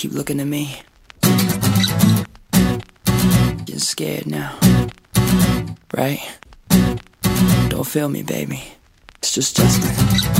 keep looking at me. Getting scared now, right? Don't feel me, baby. It's just Justin.